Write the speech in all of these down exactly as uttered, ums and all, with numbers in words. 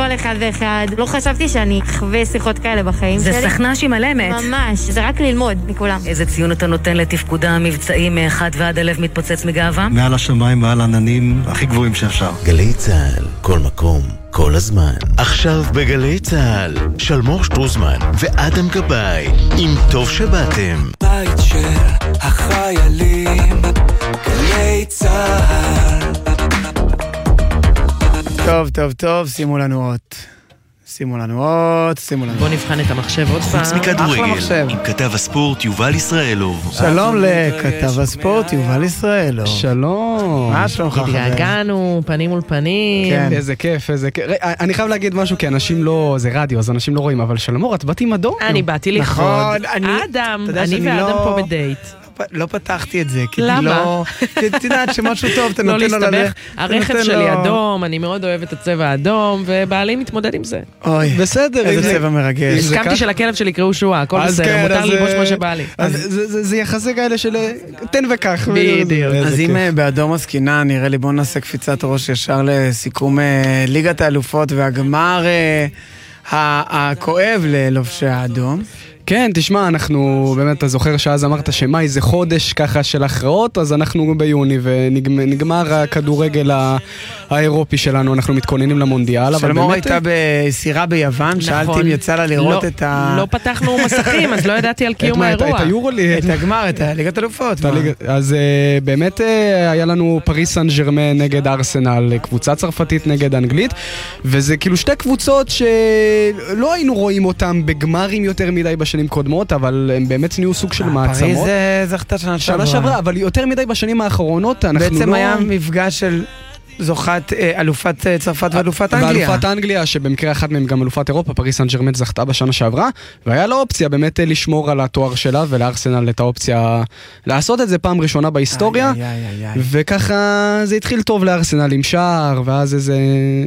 כל אחד ואחד. לא חשבתי שאני אחווה שיחות כאלה בחיים זה שלי. זה סכנה שהיא מלמת. ממש, זה רק ללמוד מכולם. איזה ציון אתה נותן לתפקודה המבצעי מאחד ועד הלב מתפוצץ מגאווה? מעל השמיים, מעל עננים, הכי גבוהים שאפשר. גלי צהל, כל מקום, כל הזמן. עכשיו בגלי צהל, שלמור שטרוזמן ואדם גבאי, עם טוב שבאתם. בית של החיילים, גלי צהל. טוב, טוב, טוב, שימו לנו עוד. שימו לנו עוד, שימו לנו. בוא נבחן את המחשב עוד פעם. חוץ מכדורגל, עם כתב הספורט יובל ישראלוב. שלום לכתב הספורט יובל ישראלוב. שלום. מה שלומך חבר? התגעגענו, פנים מול פנים. כן. איזה כיף, איזה כיף. אני חייב להגיד משהו, כי אנשים לא, זה רדיו, אז אנשים לא רואים, אבל שלמור, את באתי עם אדום. אני באתי לכבוד. אדם, אני ואדם פה בדייט. לא פתחתי את זה, כי למה? לא... את יודעת שמשהו טוב, אתה לא נותן לו להסתבך. הרכב שלי אדום, אני מאוד אוהב את הצבע האדום, ובעלי מתמודד עם זה. אוי, בסדר. איזה צבע מרגש. הסכמתי שלכלב שלי יקראו שואה, הכל בסדר, מותר ללבוש מה שבא לי. זה יחסי כאלה של תן וכך. בדיוק. אז אם באדום הסקינה, נראה לי בוא נעשה קפיצת ראש ישר לסיכום ליגת האלופות והגמר הכואב ללובשי האדום. כן, תשמע, אנחנו, באמת, אתה זוכר שאז אמרת שמאי זה חודש ככה של הכרעות, אז אנחנו ביוני ונגמר הכדורגל האירופי שלנו, אנחנו מתכוננים למונדיאל. שלמור הייתה בסירה ביוון, שאלתי אם יצא לה לראות את ה... לא פתחנו מסכים, אז לא ידעתי על קיום האירוע. את היורוליג. את הגמר, את ליגת אלופות. אז באמת היה לנו פריס סן ז'רמן נגד ארסנל, קבוצה צרפתית נגד אנגלית, וזה כאילו שתי קבוצות שלא היינו רואים אותם בגמרים יותר מדי בשנים קודמות, אבל הם באמת נהיו סוג של מעצמות. פריז זכתה שנה שעברה. שנה שעברה, אבל יותר מדי בשנים האחרונות אנחנו לא... בעצם היה מפגש של זוכת אלופת צרפת ואלופת אנגליה. ואלופת אנגליה, שבמקרה אחת מהם גם אלופת אירופה, פריס סן ז'רמן זכתה בשנה שעברה, והיה לה אופציה באמת לשמור על התואר שלה, ולארסנל את האופציה לעשות את זה פעם ראשונה בהיסטוריה, וככה זה התחיל טוב לארסנל עם שער, ואז איזה...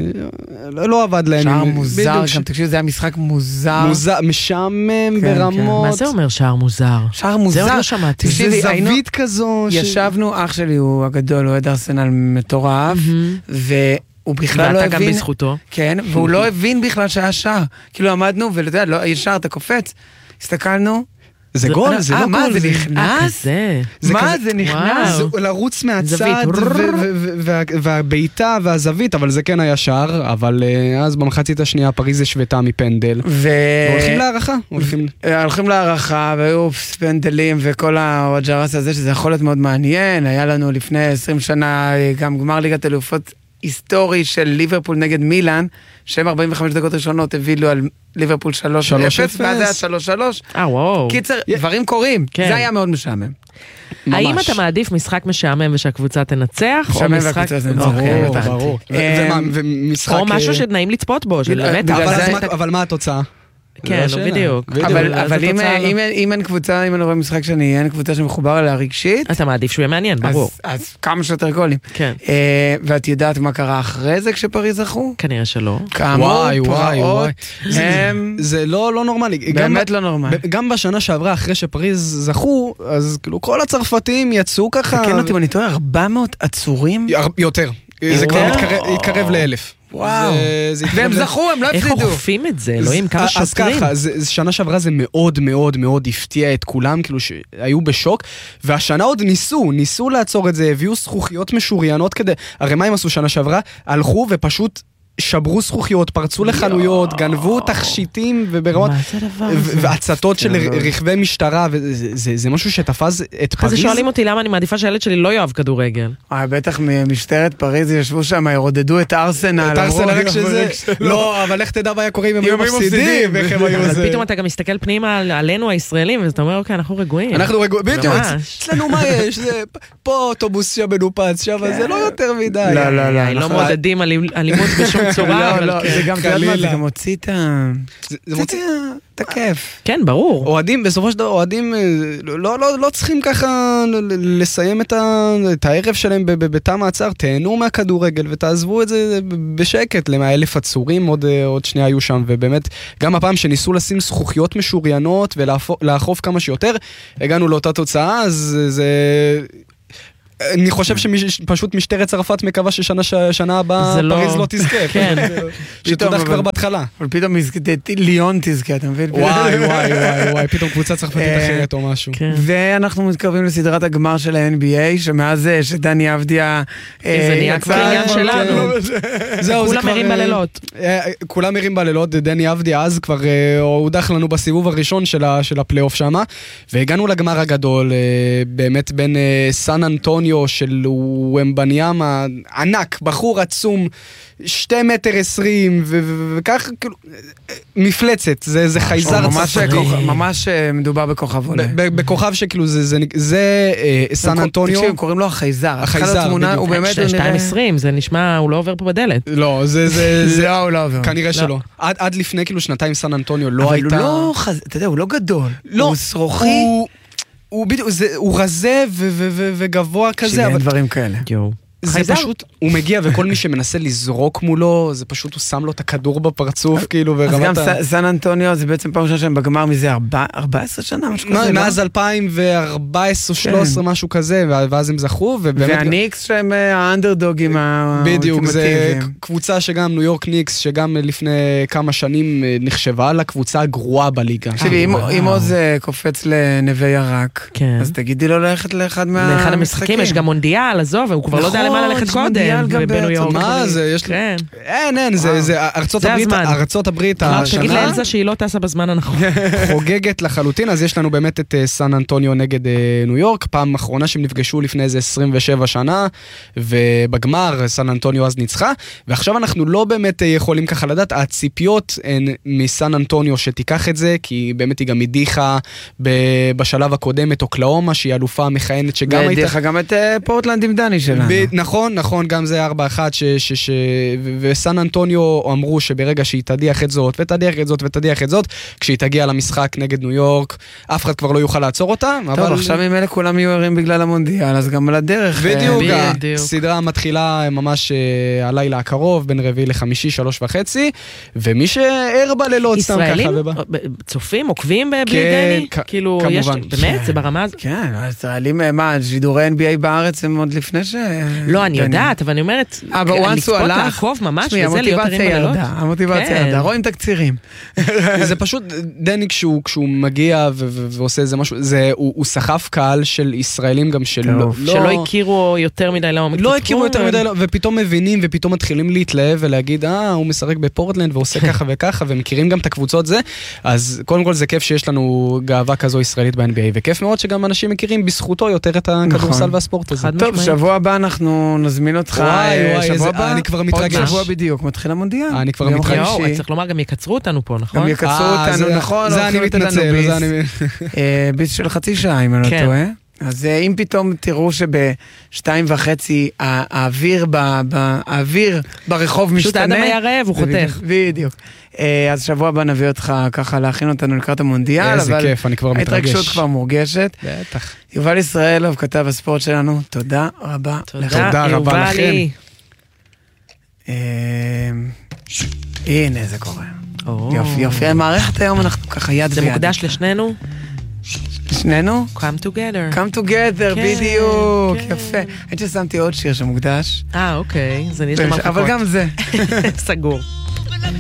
לא עבד להם. שער מוזר, גם תקשיב, זה היה משחק מוזר. משעמם ברמות. מה זה אומר שער מוזר? שער מוזר. זה עוד לא שמעתי. זה זווית כזו. ישבנו, אח שלי הוא הגדול, הוא עד ארסנל מטורף, והוא בכלל לא הבין... ואתה גם בזכותו. כן, והוא לא הבין בכלל שהיה שער. כאילו עמדנו, ואתה יודע, ישר אתה קופץ, הסתכלנו, זה גול, זה לא גול. מה, זה נכנס? מה, זה נכנס? זה לרוץ מהצד, והביתה והזווית, אבל זה כן היה שער, אבל אז במחצית השנייה פריז השוותה מפנדל. והולכים להערכה. הולכים להערכה, והיו פנדלים וכל הוואג'רס הזה, שזה יכול להיות מאוד מעניין. היה לנו לפני עשרים שנה גם גמר ליגת אלופות היסטורי של ליברפול נגד מילאן, שהם ארבעים וחמש דקות ראשונות הבילו על ליברפול שלוש אפס, ואז היה שלוש שלוש. אה, וואו. קיצר, דברים קורים. זה היה מאוד משעמם. האם אתה מעדיף משחק משעמם ושהקבוצה תנצח? משעמם והקבוצה תנצח. ברור, ברור. או משהו שנעים לצפות בו. אבל מה התוצאה? כן, בדיוק. אבל אם אין קבוצה, אם אני רואה משחק שאני, אין קבוצה שמחובר עליה רגשית, אתה מעדיף שהוא יהיה מעניין, ברור. אז כמה שיותר גולים. כן. ואת יודעת מה קרה אחרי זה כשפריז זכו? כנראה שלא. כאמור, פרעות. זה לא נורמלי. באמת לא נורמלי. גם בשנה שעברה אחרי שפריז זכו, אז כאילו כל הצרפתים יצאו ככה. תקן אותי, אני טועה, ארבע מאות עצורים? יותר. זה כבר מתקרב לאלף. וואו, והם זכו, הם לא הפסידו. איך אוכפים את זה, אלוהים, כמה שוטרים. אז ככה, שנה שעברה זה מאוד מאוד מאוד הפתיע את כולם, כאילו שהיו בשוק, והשנה עוד ניסו, ניסו לעצור את זה, הביאו זכוכיות משוריינות כדי, הרי מה הם עשו שנה שעברה? הלכו ופשוט שברו זכוכיות, פרצו לחנויות, גנבו תכשיטים וברמות, והצתות של רכבי משטרה, וזה משהו שתפס את פריז. אז שואלים אותי למה אני מעדיפה שהילד שלי לא יאהב כדורגל. בטח משטרת פריז ישבו שם, ירודדו את ארסנל. את ארסנל רק שזה, לא, אבל איך תדע מה היה קורה אם הם היו מפסידים. אבל פתאום אתה גם מסתכל פנימה עלינו הישראלים, ואתה אומר, אוקיי, אנחנו רגועים. אנחנו רגועים, בדיוק, אצלנו מה יש? פה אוטובוס שם מנופץ שם, זה לא יותר מדי. לא, לא, לא. לא מעודדים אלימות בשום צורה, אבל לא, זה גם זה גם הוציא את ה... זה מוציא את הכיף. כן, ברור. אוהדים, בסופו של דבר, אוהדים לא צריכים ככה לסיים את הערב שלהם בתא מעצר, תהנו מהכדורגל ותעזבו את זה בשקט, למה אלף עצורים עוד שנייה היו שם, ובאמת, גם הפעם שניסו לשים זכוכיות משוריינות ולאכוף כמה שיותר, הגענו לאותה תוצאה, אז זה... אני חושב שפשוט משטרת צרפת מקווה ששנה הבאה פריז לא תזכה. כן. שתודח כבר בהתחלה. אבל פתאום ליון תזכה, אתה מבין? וואי, וואי, וואי, וואי, פתאום קבוצה צרפתית אחרת או משהו. ואנחנו מתקרבים לסדרת הגמר של ה-אן בי איי, שמאז שדני אבדיה... זה נהיה כבר עניין שלנו. זהו, כולם מרים בלילות. כולם מרים בלילות, דני אבדיה אז כבר הודח לנו בסיבוב הראשון של הפלייאוף שם, והגענו לגמר הגדול, באמת בין סן אנטוניו של ומבניאמה, ענק, בחור עצום, שתי מטר עשרים, וכך, כאילו, מפלצת, זה חייזר צרפתי. ממש מדובר בכוכב עולה. בכוכב שכאילו, זה סן אנטוניו. תקשיב, קוראים לו החייזר. החייזר, בדיוק. שתיים עשרים, זה נשמע, הוא לא עובר פה בדלת. לא, זה... לא, הוא לא עובר. כנראה שלא. עד לפני, כאילו, שנתיים סן אנטוניו לא הייתה... אבל הוא לא, אתה יודע, הוא לא גדול. הוא שרוכי. הוא בדיוק, הוא רזה וגבוה כזה. שאין דברים כאלה. זה פשוט, הוא מגיע וכל מי שמנסה לזרוק מולו, זה פשוט, הוא שם לו את הכדור בפרצוף, כאילו, ורמת ה... אז גם סן אנטוניו, זה בעצם פעם ראשונה שהם בגמר מזה ארבע עשרה שנה, משהו כזה, מאז אלפיים וארבע עשרה שלוש עשרה, משהו כזה, ואז הם זכו, והניקס שהם האנדרדוגים האולטימטיביים. בדיוק, זה קבוצה שגם, ניו יורק ניקס, שגם לפני כמה שנים נחשבה לקבוצה הגרועה בליגה. תקשיבי, אם עוז קופץ לנווה ירק, אז תגידי לו ללכת לאחד לאחד המשחקים, יש גם מונדיאל, עזוב, הוא כבר לא יודע למה ללכת קודם, בניו יורק. מה זה? יש... אין, אין, זה ארצות הברית, ארצות הברית השנה. תגיד לאלזה שהיא לא טסה בזמן הנכון. חוגגת לחלוטין, אז יש לנו באמת את סן אנטוניו נגד ניו יורק, פעם אחרונה שהם נפגשו לפני איזה עשרים ושבע שנה, ובגמר סן אנטוניו אז ניצחה, ועכשיו אנחנו לא באמת יכולים ככה לדעת, הציפיות הן מסן אנטוניו שתיקח את זה, כי באמת היא גם הדיחה בשלב הקודם את אוקלאומה, שהיא אלופה מכהנת שגם הייתה... והדיחה גם את פורטלנד עם דני שלנו. נכון, נכון, גם זה ארבע אחת, וסן אנטוניו אמרו שברגע שהיא תדיח את זאת, ותדיח את זאת, ותדיח את זאת, כשהיא תגיע למשחק נגד ניו יורק, אף אחד כבר לא יוכל לעצור אותה. טוב, עכשיו ממילא כולם יהיו ערים בגלל המונדיאל, אז גם על הדרך. בדיוק, הסדרה מתחילה ממש הלילה הקרוב, בין רביעי לחמישי, שלוש וחצי, ומי שער בלילות סתם ככה. ישראלים צופים, עוקבים בלי דני? כאילו, באמת, זה ברמה הזאת? כן, הישראלים, מה, שידורי אן בי איי בארץ הם עוד לפני ש... לא, אני יודעת, אבל אני אומרת, לצפות לעקוב ממש, וזה להיות ערים בלילות. המוטיבציה ירדה, רואים תקצירים. זה פשוט, דני כשהוא מגיע ועושה איזה משהו, הוא סחף קהל של ישראלים גם שלא... שלא הכירו יותר מדי לעומק. לא הכירו יותר מדי, ופתאום מבינים, ופתאום מתחילים להתלהב ולהגיד, אה, הוא משחק בפורטלנד ועושה ככה וככה, ומכירים גם את הקבוצות זה, אז קודם כל זה כיף שיש לנו גאווה כזו ישראלית ב-אן בי איי, וכיף מאוד שגם אנשים מכירים בזכותו יותר את הכדורסל והספורט הזה. טוב, שבוע הבא אנחנו נזמין אותך. וואי, וואי, שבוע הבא. אני כבר מתרגש. עוד שבוע בדיוק, מתחיל המונדיאל. אני כבר מתרגש. צריך לומר, גם יקצרו אותנו פה, נכון? גם יקצרו אותנו, נכון. זה אני מתנצל, זה אני... ביס של חצי שעה, אם אני לא טועה. אז אם פתאום תראו שבשתיים וחצי האוויר ברחוב משתנה. פשוט האדם היה רעב, הוא חותך. בדיוק. אז שבוע הבא נביא אותך ככה להכין אותנו לקראת המונדיאל. איזה כיף, אני כבר מתרגש. ההתרגשות כבר מורגשת. בטח. יובל ישראלוב, כתב הספורט שלנו, תודה רבה. תודה רבה לכם. הנה זה קורה. יופי, יופי. המערכת היום אנחנו ככה יד ביד. זה מוקדש לשנינו? שנינו? Come together. Come together, בדיוק, יפה. אני ששמתי עוד שיר שמוקדש. אה, אוקיי, זה נשמע מחכות. אבל גם זה. סגור.